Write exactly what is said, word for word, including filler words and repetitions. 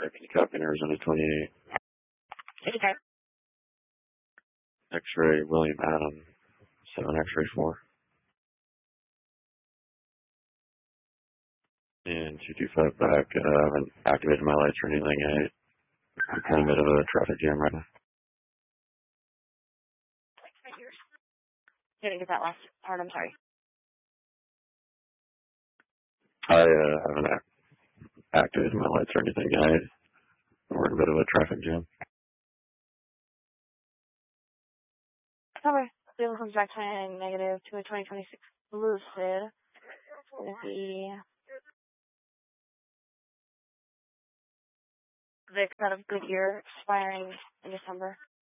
Can you copy in Arizona twenty-eight? Okay. X-ray William Adam, seven X-ray four. And two two five back, uh, I haven't activated my lights or anything. I, I'm kind of in a bit of a traffic jam right now. Didn't get that last part, I'm sorry. I uh, haven't ac- activated my lights or anything. I, we're in a bit of a traffic jam. Number zero comes back to negative to a twenty twenty-six Lucid. With the Vic out of Goodyear expiring in December.